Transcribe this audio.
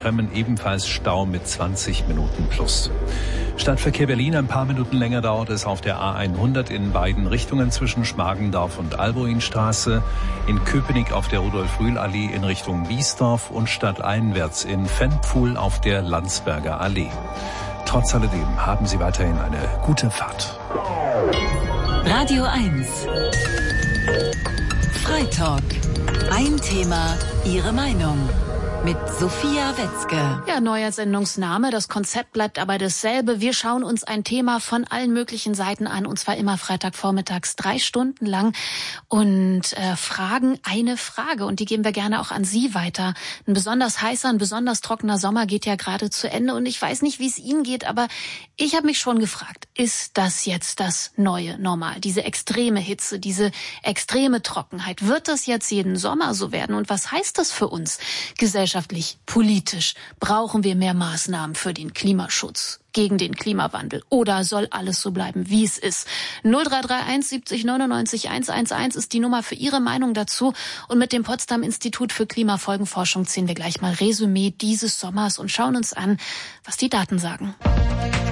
Bremmen ebenfalls Stau mit 20 Minuten plus. Stadtverkehr Berlin, ein paar Minuten länger dauert es auf der A100 in beiden Richtungen zwischen Schmargendorf und Alboinstraße, in Köpenick auf der Rudolf-Rühl-Allee in Richtung Biesdorf und stadteinwärts in Ventpfuhl auf der Landsberger Allee. Trotz alledem haben Sie weiterhin eine gute Fahrt. Radio 1 Freitalk. Ein Thema, Ihre Meinung. Mit Sophia Wetzke. Ja, neuer Sendungsname. Das Konzept bleibt aber dasselbe. Wir schauen uns ein Thema von allen möglichen Seiten an, und zwar immer Freitagvormittags 3 Stunden lang und fragen eine Frage. Und die geben wir gerne auch an Sie weiter. Ein besonders heißer, ein besonders trockener Sommer geht ja gerade zu Ende. Und ich weiß nicht, wie es Ihnen geht, aber ich habe mich schon gefragt, ist das jetzt das neue Normal? Diese extreme Hitze, diese extreme Trockenheit. Wird das jetzt jeden Sommer so werden? Und was heißt das für uns gesellschaftlich, politisch? Brauchen wir mehr Maßnahmen für den Klimaschutz, gegen den Klimawandel? Oder soll alles so bleiben, wie es ist? 0331 70 99 111 ist die Nummer für Ihre Meinung dazu. Und mit dem Potsdam Institut für Klimafolgenforschung ziehen wir gleich mal Resümee dieses Sommers und schauen uns an, was die Daten sagen.